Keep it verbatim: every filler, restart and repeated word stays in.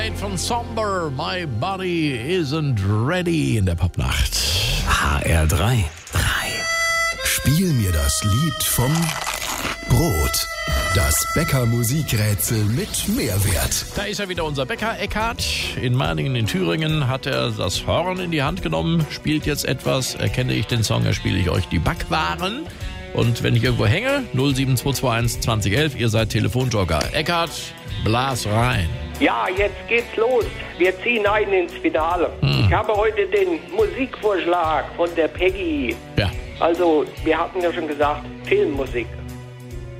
Von Somber, My Body Isn't Ready in der Popnacht. H R drei. drei. Spiel mir das Lied vom Brot. Das Bäcker-Musikrätsel mit Mehrwert. Da ist ja wieder unser Bäcker Eckhard. In Meiningen in Thüringen hat er das Horn in die Hand genommen, spielt jetzt etwas. Erkenne ich den Song, erspiele ich euch die Backwaren. Und wenn ich irgendwo hänge, null sieben zwei zwei eins zwanzig elf, ihr seid Telefonjoker. Eckhard, blas rein. Ja, jetzt geht's los. Wir ziehen ein ins Finale. Hm. Ich habe heute den Musikvorschlag von der Peggy. Ja. Also, wir hatten ja schon gesagt, Filmmusik.